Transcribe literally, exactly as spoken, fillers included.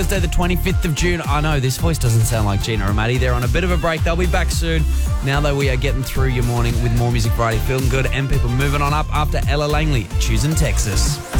Thursday, the twenty-fifth of June. I know, this voice doesn't sound like Gina or Maddie. They're on a bit of a break. They'll be back soon. Now, though, we are getting through your morning with more music variety, feeling good, and people moving on up after Ella Langley, Choosing Texas.